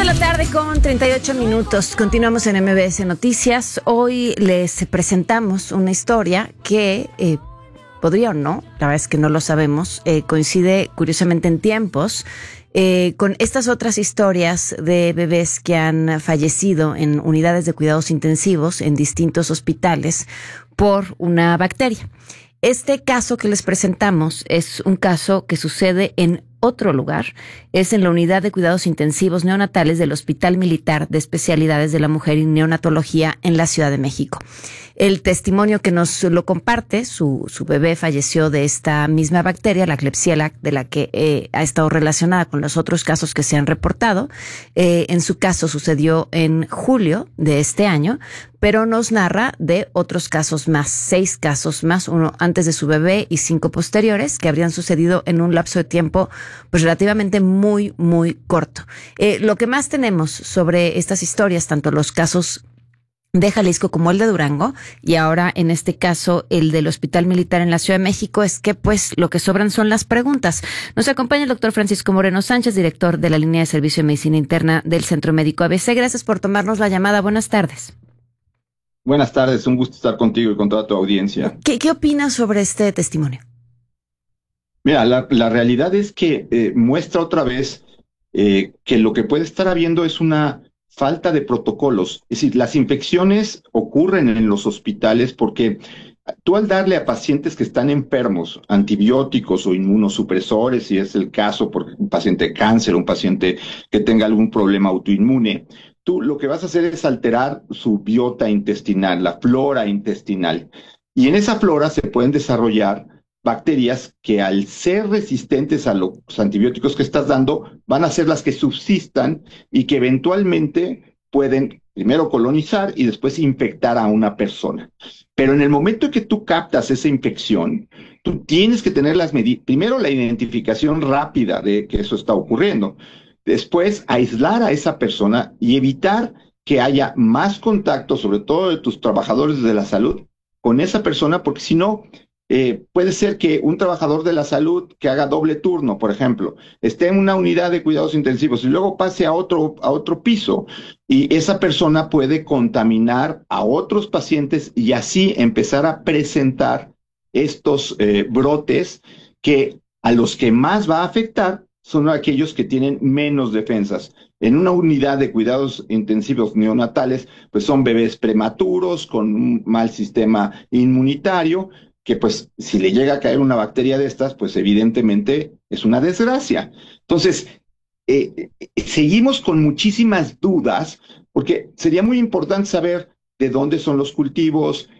2:38 p.m. Continuamos en MBS Noticias. Hoy les presentamos una historia que podría o no, la verdad es que no lo sabemos, coincide curiosamente en tiempos con estas otras historias de bebés que han fallecido en unidades de cuidados intensivos en distintos hospitales por una bacteria. Este caso que les presentamos es un caso que sucede en otro lugar, es en la unidad de cuidados intensivos neonatales del Hospital Militar de Especialidades de la Mujer y Neonatología en la Ciudad de México. El testimonio que nos lo comparte, su bebé falleció de esta misma bacteria, la Klebsiella, de la que ha estado relacionada con los otros casos que se han reportado. En su caso sucedió en julio de este año, pero nos narra de otros casos más, 6 casos más, uno antes de su bebé y 5 posteriores, que habrían sucedido en un lapso de tiempo pues relativamente muy, muy corto. Lo que más tenemos sobre estas historias, tanto los casos de Jalisco como el de Durango, y ahora en este caso el del Hospital Militar en la Ciudad de México, es que pues lo que sobran son las preguntas. Nos acompaña el doctor Francisco Moreno Sánchez, director de la línea de servicio de medicina interna del Centro Médico ABC. Gracias por tomarnos la llamada. Buenas tardes. Buenas tardes, un gusto estar contigo y con toda tu audiencia. ¿Qué opinas sobre este testimonio? Mira, la realidad es que muestra otra vez que lo que puede estar habiendo es una falta de protocolos. Es decir, las infecciones ocurren en los hospitales porque tú al darle a pacientes que están enfermos antibióticos o inmunosupresores, si es el caso, por un paciente de cáncer, un paciente que tenga algún problema autoinmune, tú lo que vas a hacer es alterar su biota intestinal, la flora intestinal. Y en esa flora se pueden desarrollar bacterias que al ser resistentes a los antibióticos que estás dando, van a ser las que subsistan y que eventualmente pueden primero colonizar y después infectar a una persona. Pero en el momento en que tú captas esa infección, tú tienes que tener primero la identificación rápida de que eso está ocurriendo, después aislar a esa persona y evitar que haya más contacto, sobre todo de tus trabajadores de la salud, con esa persona, porque si no, puede ser que un trabajador de la salud que haga doble turno, por ejemplo, esté en una unidad de cuidados intensivos y luego pase a otro piso, y esa persona puede contaminar a otros pacientes y así empezar a presentar estos brotes que a los que más va a afectar son aquellos que tienen menos defensas. En una unidad de cuidados intensivos neonatales, pues son bebés prematuros con un mal sistema inmunitario, que pues si le llega a caer una bacteria de estas, pues evidentemente es una desgracia. Entonces, seguimos con muchísimas dudas, porque sería muy importante saber de dónde son los cultivos,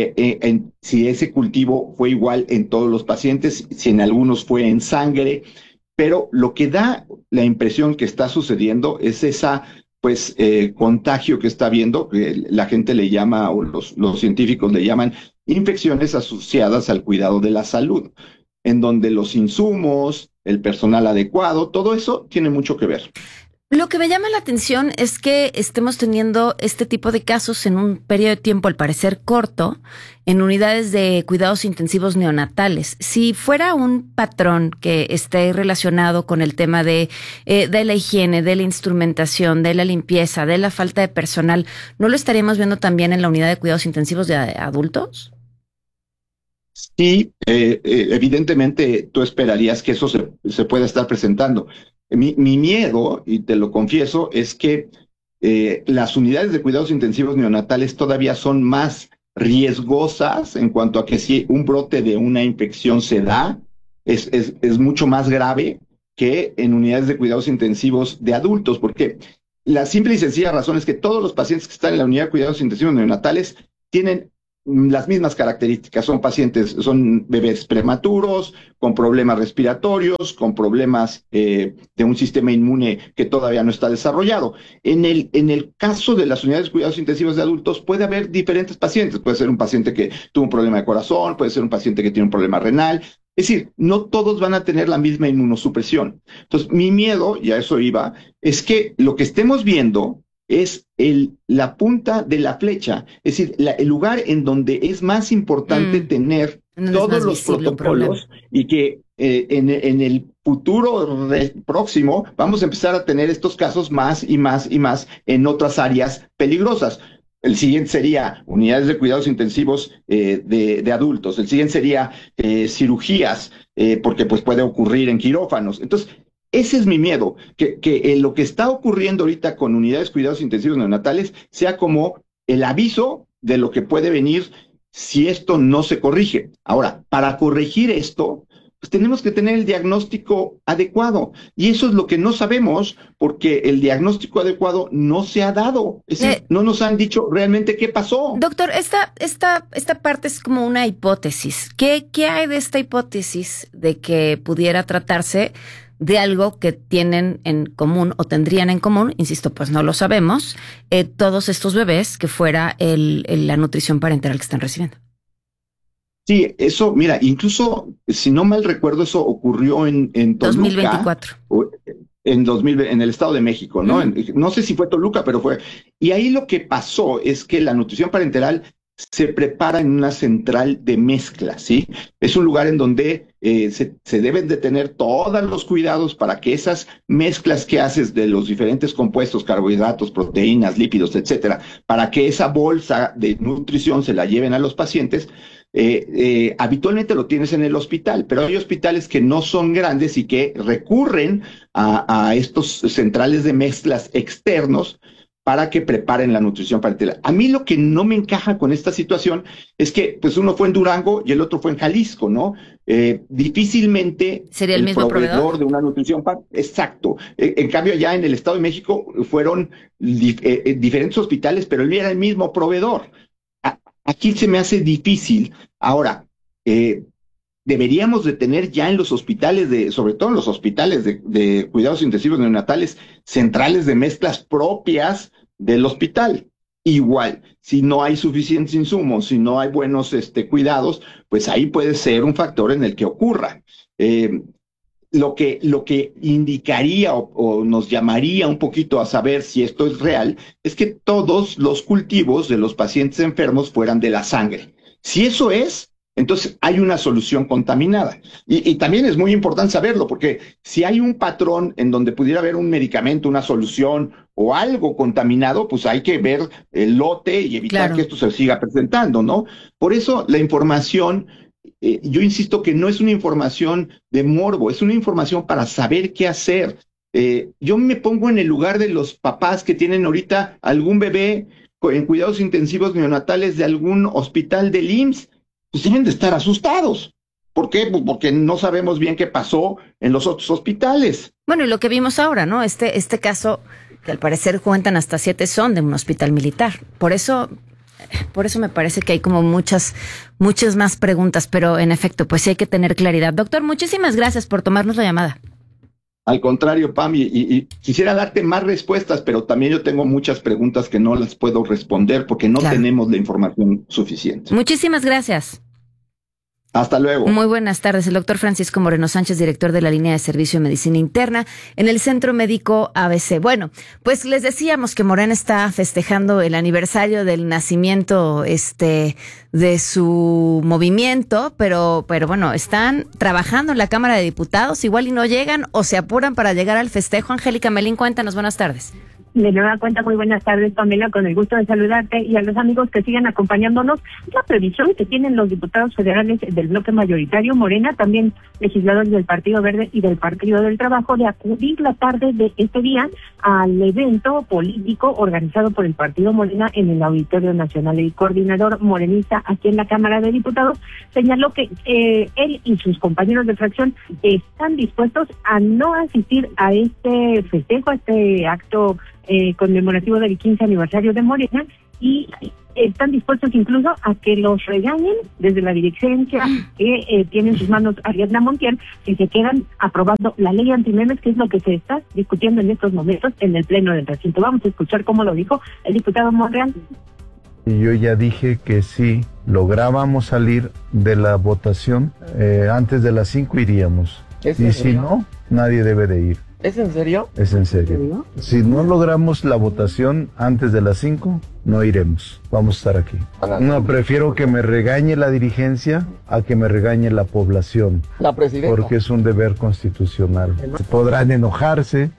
si ese cultivo fue igual en todos los pacientes, si en algunos fue en sangre, pero lo que da la impresión que está sucediendo es esa contagio que está habiendo, que la gente le llama, o los científicos le llaman, infecciones asociadas al cuidado de la salud, en donde los insumos, el personal adecuado, todo eso tiene mucho que ver. Lo que me llama la atención es que estemos teniendo este tipo de casos en un periodo de tiempo, al parecer corto, en unidades de cuidados intensivos neonatales. Si fuera un patrón que esté relacionado con el tema de la higiene, de la instrumentación, de la limpieza, de la falta de personal, ¿no lo estaríamos viendo también en la unidad de cuidados intensivos de adultos? Sí, evidentemente tú esperarías que eso se pueda estar presentando. Mi miedo, y te lo confieso, es que las unidades de cuidados intensivos neonatales todavía son más riesgosas en cuanto a que si un brote de una infección se da, es mucho más grave que en unidades de cuidados intensivos de adultos, porque la simple y sencilla razón es que todos los pacientes que están en la unidad de cuidados intensivos neonatales tienen las mismas características. Son bebés prematuros, con problemas respiratorios, con problemas de un sistema inmune que todavía no está desarrollado. En el caso de las unidades de cuidados intensivos de adultos, puede haber diferentes pacientes. Puede ser un paciente que tuvo un problema de corazón, puede ser un paciente que tiene un problema renal. Es decir, no todos van a tener la misma inmunosupresión. Entonces, mi miedo, y a eso iba, es que lo que estemos viendo es la punta de la flecha, es decir, el lugar en donde es más importante tener todos los protocolos y que en futuro próximo vamos a empezar a tener estos casos más y más y más en otras áreas peligrosas. El siguiente sería unidades de cuidados intensivos de adultos. El siguiente sería cirugías, porque pues puede ocurrir en quirófanos. Entonces, ese es mi miedo, que lo que está ocurriendo ahorita con unidades de cuidados intensivos neonatales sea como el aviso de lo que puede venir si esto no se corrige. Ahora, para corregir esto, pues tenemos que tener el diagnóstico adecuado. Y eso es lo que no sabemos, porque el diagnóstico adecuado no se ha dado. Es decir, no nos han dicho realmente qué pasó. Doctor, esta parte es como una hipótesis. ¿Qué hay de esta hipótesis de que pudiera tratarse de algo que tienen en común o tendrían en común, insisto, pues no lo sabemos, todos estos bebés, que fuera la nutrición parenteral que están recibiendo? Sí, eso, mira, incluso, si no mal recuerdo, eso ocurrió en Toluca, 2024. En el Estado de México, ¿no? No sé si fue Toluca, pero fue. Y ahí lo que pasó es que la nutrición parenteral se prepara en una central de mezcla, ¿sí? Es un lugar en donde se deben de tener todos los cuidados para que esas mezclas que haces de los diferentes compuestos, carbohidratos, proteínas, lípidos, etcétera, para que esa bolsa de nutrición se la lleven a los pacientes. Habitualmente lo tienes en el hospital, pero hay hospitales que no son grandes y que recurren a estos centrales de mezclas externos para que preparen la nutrición parenteral. A mí lo que no me encaja con esta situación es que pues uno fue en Durango y el otro fue en Jalisco, ¿no? Difícilmente ¿sería el mismo proveedor de una nutrición exacto. En cambio, allá en el Estado de México fueron diferentes hospitales, pero era el mismo proveedor. Aquí se me hace difícil. Ahora, deberíamos de tener ya en los hospitales, sobre todo en los hospitales de cuidados intensivos neonatales, centrales de mezclas propias del hospital. Igual, si no hay suficientes insumos, si no hay buenos cuidados, pues ahí puede ser un factor en el que ocurra. Lo que indicaría o nos llamaría un poquito a saber si esto es real es que todos los cultivos de los pacientes enfermos fueran de la sangre. Si eso es, entonces hay una solución contaminada. Y también es muy importante saberlo, porque si hay un patrón en donde pudiera haber un medicamento, una solución o algo contaminado, pues hay que ver el lote y evitar que esto se siga presentando, ¿no? Por eso la información, yo insisto que no es una información de morbo, es una información para saber qué hacer. Yo me pongo en el lugar de los papás que tienen ahorita algún bebé en cuidados intensivos neonatales de algún hospital del IMSS. Pues deben de estar asustados. ¿Por qué? Pues porque no sabemos bien qué pasó en los otros hospitales. Bueno, y lo que vimos ahora, ¿no? Este caso, que al parecer cuentan hasta 7, son de un hospital militar. Por eso me parece que hay como muchas más preguntas, pero en efecto, pues sí hay que tener claridad. Doctor, muchísimas gracias por tomarnos la llamada. Al contrario, Pam, y quisiera darte más respuestas, pero también yo tengo muchas preguntas que no las puedo responder porque no tenemos la información suficiente. Muchísimas gracias. Hasta luego. Muy buenas tardes. El doctor Francisco Moreno Sánchez, director de la línea de servicio de medicina interna en el Centro Médico ABC. Bueno, pues les decíamos que Morena está festejando el aniversario del nacimiento de su movimiento, pero bueno, están trabajando en la Cámara de Diputados, igual y no llegan o se apuran para llegar al festejo. Angélica Melín, cuéntanos, buenas tardes. De nueva cuenta, muy buenas tardes, Pamela, con el gusto de saludarte y a los amigos que sigan acompañándonos. La previsión que tienen los diputados federales del bloque mayoritario Morena, también legisladores del Partido Verde y del Partido del Trabajo, de acudir la tarde de este día al evento político organizado por el Partido Morena en el Auditorio Nacional. El coordinador morenista aquí en la Cámara de Diputados señaló que él y sus compañeros de fracción están dispuestos a no asistir a este festejo, a este acto conmemorativo del 15 aniversario de Morena, y están dispuestos incluso a que los regañen desde la dirigencia que tiene en sus manos Ariadna Montiel, si se quedan aprobando la ley antimemes, que es lo que se está discutiendo en estos momentos en el pleno del recinto. Vamos a escuchar cómo lo dijo el diputado Monreal. Y yo ya dije que si lográbamos salir de la votación antes de las 5 iríamos. Y si no, nadie debe de ir. ¿Es en serio? Es en serio. Si no logramos la votación antes de las 5, no iremos. Vamos a estar aquí. No, prefiero que me regañe la dirigencia a que me regañe la población. La presidenta. Porque es un deber constitucional. Podrán enojarse,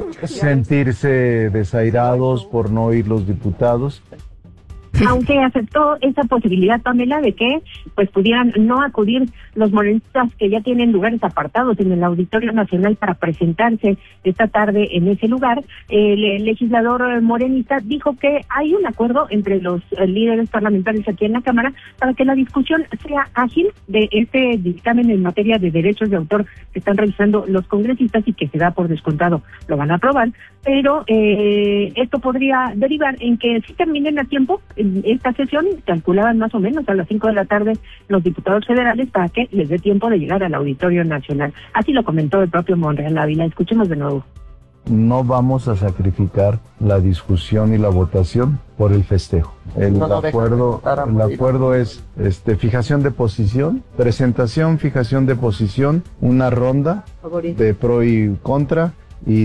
sentirse desairados por no oír los diputados. Aunque aceptó esa posibilidad, Pamela, de que pues pudieran no acudir los morenistas que ya tienen lugares apartados en el Auditorio Nacional para presentarse esta tarde en ese lugar, el legislador morenista dijo que hay un acuerdo entre los líderes parlamentarios aquí en la Cámara para que la discusión sea ágil de este dictamen en materia de derechos de autor que están revisando los congresistas y que se da por descontado, lo van a aprobar, pero esto podría derivar en que si terminen a tiempo esta sesión, calculaban más o menos a las 5 de la tarde los diputados federales para que les dé tiempo de llegar al Auditorio Nacional. Así lo comentó el propio Monreal Ávila. Escuchemos de nuevo. No vamos a sacrificar la discusión y la votación por el festejo. El acuerdo es fijación de posición, presentación, fijación de posición, una ronda de pro y contra, y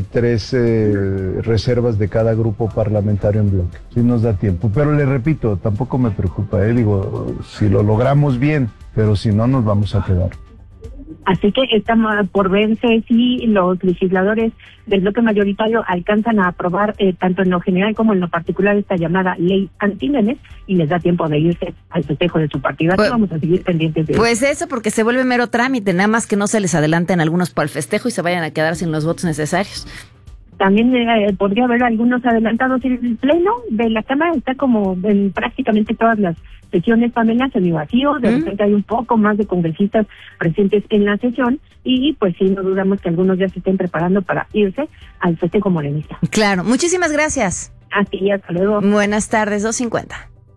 3 reservas de cada grupo parlamentario en bloque. Sí nos da tiempo, pero le repito, tampoco me preocupa, digo, si lo logramos bien, pero si no nos vamos a quedar. Así que está por verse si los legisladores del bloque mayoritario alcanzan a aprobar tanto en lo general como en lo particular esta llamada ley anti-memes y les da tiempo de irse al festejo de su partido. Así vamos a seguir pendientes de eso. Pues eso, porque se vuelve mero trámite, nada más que no se les adelanten algunos para el festejo y se vayan a quedar sin los votos necesarios. También podría haber algunos adelantados en el pleno de la Cámara, está como en prácticamente todas las sesiones, Pamela, semivacío, de repente hay un poco más de congresistas presentes en la sesión y pues sí, no dudamos que algunos ya se estén preparando para irse al festejo morenista. Claro, muchísimas gracias. Así, hasta luego. Buenas tardes, 2:50.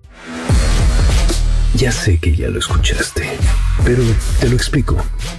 Ya sé que ya lo escuchaste, pero te lo explico.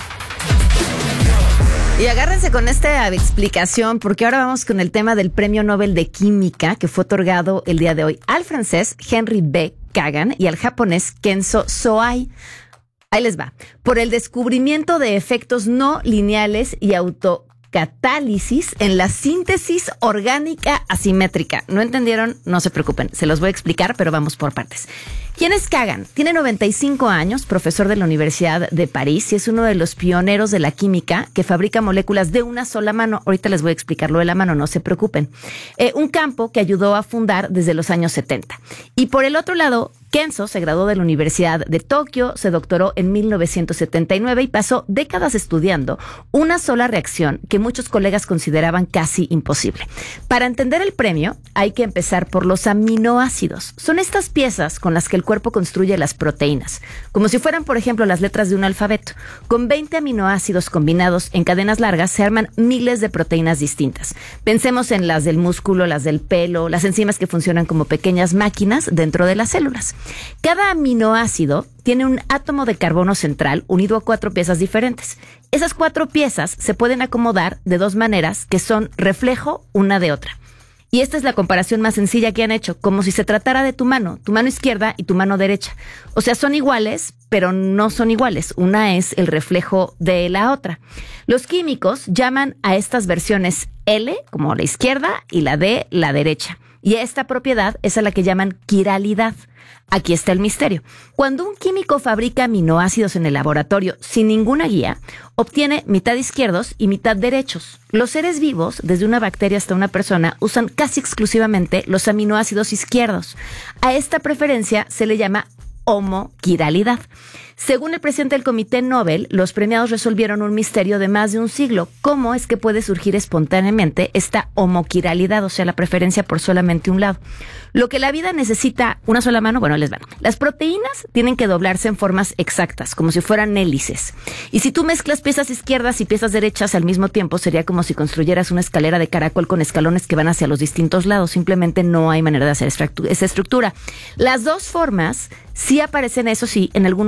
Y agárrense con esta explicación, porque ahora vamos con el tema del Premio Nobel de Química que fue otorgado el día de hoy al francés Henry B. Kagan y al japonés Kenzo Soai. Ahí les va. Por el descubrimiento de efectos no lineales y autocatálisis en la síntesis orgánica asimétrica. ¿No entendieron? No se preocupen, se los voy a explicar, pero vamos por partes. ¿Quién es Kagan? Tiene 95 años, profesor de la Universidad de París y es uno de los pioneros de la química que fabrica moléculas de una sola mano. Ahorita les voy a explicar lo de la mano, no se preocupen. Un campo que ayudó a fundar desde los años 70. Y por el otro lado, Kenzo se graduó de la Universidad de Tokio, se doctoró en 1979 y pasó décadas estudiando una sola reacción que muchos colegas consideraban casi imposible. Para entender el premio, hay que empezar por los aminoácidos. Son estas piezas con las que el cuerpo construye las proteínas, como si fueran, por ejemplo, las letras de un alfabeto. Con 20 aminoácidos combinados en cadenas largas se arman miles de proteínas distintas. Pensemos en las del músculo, las del pelo, las enzimas que funcionan como pequeñas máquinas dentro de las células. Cada aminoácido tiene un átomo de carbono central unido a 4 piezas diferentes. Esas 4 piezas se pueden acomodar de 2 maneras que son reflejo una de otra. Y esta es la comparación más sencilla que han hecho, como si se tratara de tu mano izquierda y tu mano derecha. O sea, son iguales, pero no son iguales. Una es el reflejo de la otra. Los químicos llaman a estas versiones L, como la izquierda, y la D, la derecha. Y esta propiedad es a la que llaman quiralidad. Aquí está el misterio. Cuando un químico fabrica aminoácidos en el laboratorio sin ninguna guía, obtiene mitad izquierdos y mitad derechos. Los seres vivos, desde una bacteria hasta una persona, usan casi exclusivamente los aminoácidos izquierdos. A esta preferencia se le llama homoquiralidad. Según el presidente del Comité Nobel, los premiados resolvieron un misterio de más de un siglo. ¿Cómo es que puede surgir espontáneamente esta homoquiralidad, o sea, la preferencia por solamente un lado? Lo que la vida necesita, una sola mano, bueno, les van. Las proteínas tienen que doblarse en formas exactas, como si fueran hélices. Y si tú mezclas piezas izquierdas y piezas derechas al mismo tiempo, sería como si construyeras una escalera de caracol con escalones que van hacia los distintos lados. Simplemente no hay manera de hacer esa estructura. Las 2 formas sí aparecen, eso sí, en algunos lugares.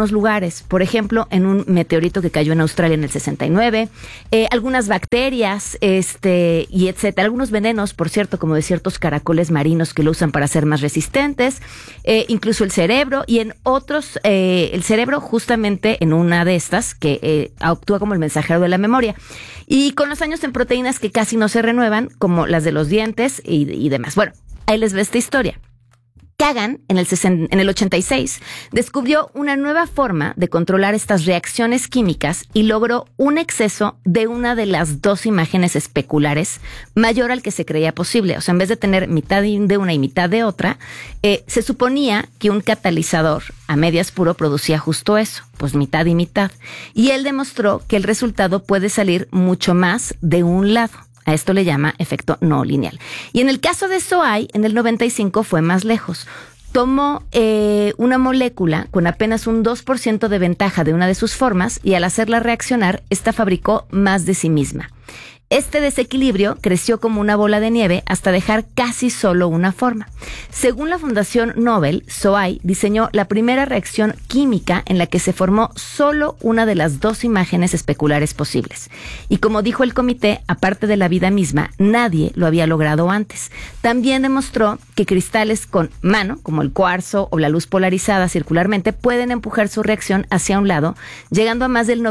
moleculares, por ejemplo, en un meteorito que cayó en Australia en el 69, algunas bacterias, y etcétera, algunos venenos, por cierto, como de ciertos caracoles marinos que lo usan para ser más resistentes, incluso el cerebro, y en otros, el cerebro justamente en una de estas que actúa como el mensajero de la memoria, y con los años en proteínas que casi no se renuevan, como las de los dientes y demás. Bueno, ahí les ve esta historia. Kagan, en el 86, descubrió una nueva forma de controlar estas reacciones químicas y logró un exceso de una de las dos imágenes especulares mayor al que se creía posible. O sea, en vez de tener mitad de una y mitad de otra, se suponía que un catalizador a medias puro producía justo eso, pues mitad y mitad. Y él demostró que el resultado puede salir mucho más de un lado. A esto le llama efecto no lineal. Y en el caso de Soay, en el 95 fue más lejos. Tomó una molécula con apenas un 2% de ventaja de una de sus formas y al hacerla reaccionar, esta fabricó más de sí misma. Este desequilibrio creció como una bola de nieve hasta dejar casi solo una forma. Según la Fundación Nobel, Soay diseñó la primera reacción química en la que se formó solo una de las dos imágenes especulares posibles. Y como dijo el comité, aparte de la vida misma, nadie lo había logrado antes. También demostró que cristales con mano, como el cuarzo o la luz polarizada circularmente, pueden empujar su reacción hacia un lado, llegando a más del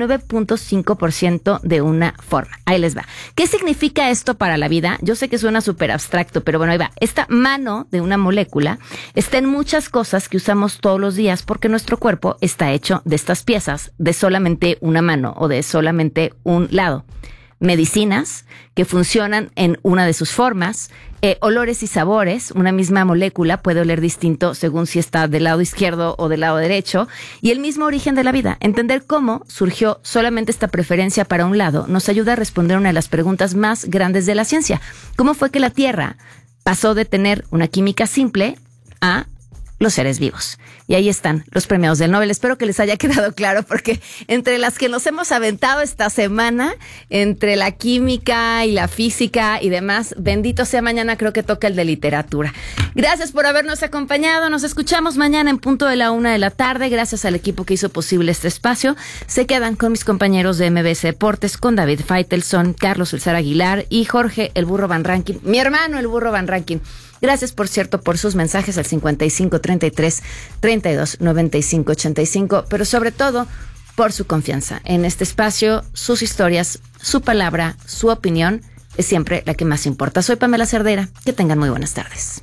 99.5% de una forma. Ahí les va. ¿Qué significa esto para la vida? Yo sé que suena súper abstracto, pero bueno, ahí va. Esta mano de una molécula está en muchas cosas que usamos todos los días porque nuestro cuerpo está hecho de estas piezas, de solamente una mano o de solamente un lado. Medicinas que funcionan en una de sus formas, olores y sabores. Una misma molécula puede oler distinto según si está del lado izquierdo o del lado derecho, y el mismo origen de la vida. Entender cómo surgió solamente esta preferencia para un lado nos ayuda a responder una de las preguntas más grandes de la ciencia. ¿Cómo fue que la Tierra pasó de tener una química simple a los seres vivos? Y ahí están los premiados del Nobel. Espero que les haya quedado claro, porque entre las que nos hemos aventado esta semana, entre la química y la física y demás, bendito sea, mañana creo que toca el de literatura. Gracias por habernos acompañado. Nos escuchamos mañana en punto de la 1:00 p.m. Gracias al equipo que hizo posible este espacio. Se quedan con mis compañeros de MBS Deportes, con David Feitelson, Carlos El Zar Aguilar y Jorge El Burro Van Rankin, mi hermano El Burro Van Rankin. Gracias, por cierto, por sus mensajes al 55 33 32 95 85, pero sobre todo por su confianza en este espacio. Sus historias, su palabra, su opinión es siempre la que más importa. Soy Pamela Cerdeira. Que tengan muy buenas tardes.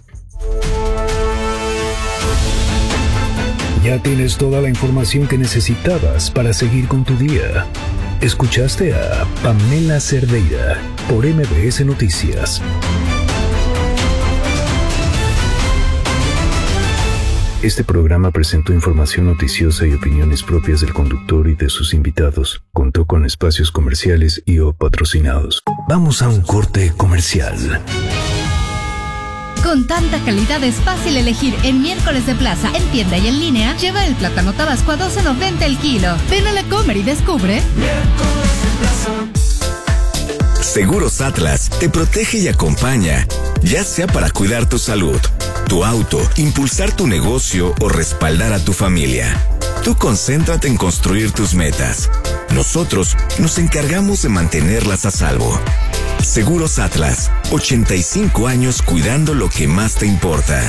Ya tienes toda la información que necesitabas para seguir con tu día. Escuchaste a Pamela Cerdeira por MBS Noticias. Este programa presentó información noticiosa y opiniones propias del conductor y de sus invitados. Contó con espacios comerciales y o patrocinados. Vamos a un corte comercial. Con tanta calidad es fácil elegir en Miércoles de Plaza, en tienda y en línea. Lleva el plátano tabasco a $12.90 el kilo. Ven a la Comer y descubre Miércoles de Plaza. Seguros Atlas te protege y acompaña, ya sea para cuidar tu salud, tu auto, impulsar tu negocio o respaldar a tu familia. Tú concéntrate en construir tus metas. Nosotros nos encargamos de mantenerlas a salvo. Seguros Atlas, 85 años cuidando lo que más te importa.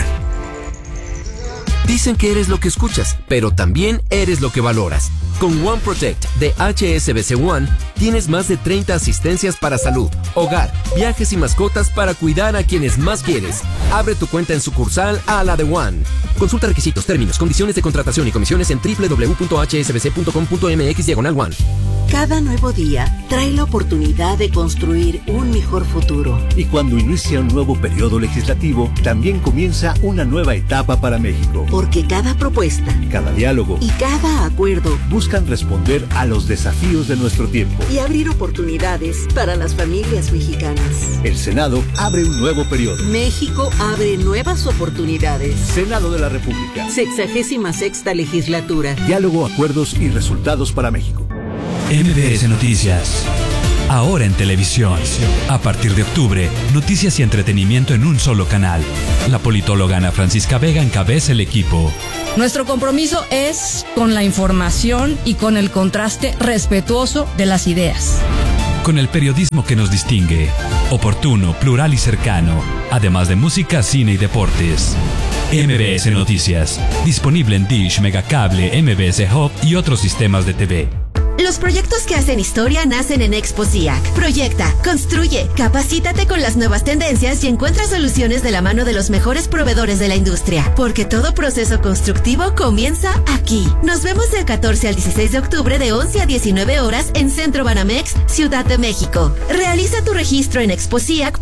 Dicen que eres lo que escuchas, pero también eres lo que valoras. Con One Protect de HSBC One, tienes más de 30 asistencias para salud, hogar, viajes y mascotas para cuidar a quienes más quieres. Abre tu cuenta en sucursal a la de One. Consulta requisitos, términos, condiciones de contratación y comisiones en www.hsbc.com.mx/One. Cada nuevo día trae la oportunidad de construir un mejor futuro. Y cuando inicia un nuevo periodo legislativo, también comienza una nueva etapa para México. Porque cada propuesta, cada diálogo y cada acuerdo buscan responder a los desafíos de nuestro tiempo y abrir oportunidades para las familias mexicanas. El Senado abre un nuevo periodo. México abre nuevas oportunidades. Senado de la República. 66ª legislatura. Diálogo, acuerdos y resultados para México. MBS Noticias. ahora en televisión. A partir de octubre, noticias y entretenimiento en un solo canal. La politóloga Ana Francisca Vega encabeza el equipo. Nuestro compromiso es con la información y con el contraste respetuoso de las ideas. Con el periodismo que nos distingue, oportuno, plural y cercano, además de música, cine y deportes. MBS Noticias, disponible en Dish, Megacable, MBS Hub y otros sistemas de TV. Los proyectos que hacen historia nacen en Expo SIAC. Proyecta, construye, capacítate con las nuevas tendencias y encuentra soluciones de la mano de los mejores proveedores de la industria. Porque todo proceso constructivo comienza aquí. Nos vemos del 14 al 16 de octubre de 11 a 19 horas en Centro Banamex, Ciudad de México. Realiza tu registro en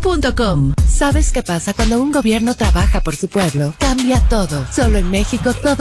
exposiac.com. ¿Sabes qué pasa cuando un gobierno trabaja por su pueblo? Cambia todo. Solo en México todo